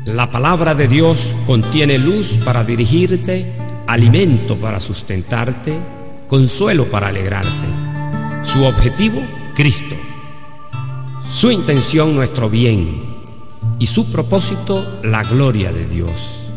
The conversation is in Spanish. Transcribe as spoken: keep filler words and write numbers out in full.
La palabra de Dios contiene luz para dirigirte, alimento para sustentarte, consuelo para alegrarte. Su objetivo, Cristo. Su intención, nuestro bien. Y su propósito, la gloria de Dios.